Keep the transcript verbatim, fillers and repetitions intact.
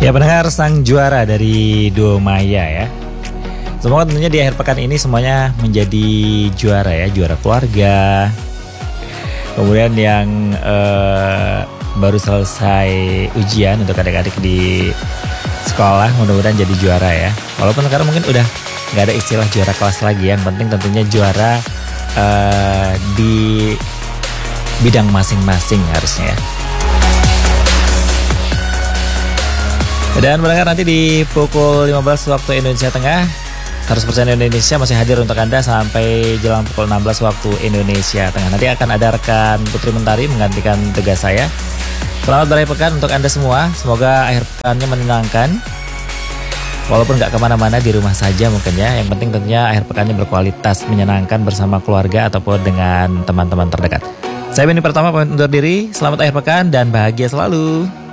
Ya pendengar, sang juara dari Duo Maya ya. Semoga tentunya di akhir pekan ini semuanya menjadi juara ya, juara keluarga. Kemudian yang uh, baru selesai ujian untuk adik-adik di sekolah, mudah-mudahan jadi juara ya. Walaupun sekarang mungkin udah nggak ada istilah juara kelas lagi, yang penting tentunya juara uh, di bidang masing-masing harusnya ya. Dan mendengar nanti di pukul lima belas waktu Indonesia Tengah, seratus persen Indonesia masih hadir untuk Anda sampai jelang pukul enam belas waktu Indonesia Tengah. Nanti akan ada rekan Putri Mentari menggantikan tugas saya. Selamat berakhir pekan untuk Anda semua. Semoga akhir pekannya menyenangkan. Walaupun gak kemana-mana, di rumah saja mungkin ya. Yang penting tentunya akhir pekannya berkualitas, menyenangkan bersama keluarga ataupun dengan teman-teman terdekat. Saya Benny Pertama pamit undur diri. Selamat akhir pekan dan bahagia selalu.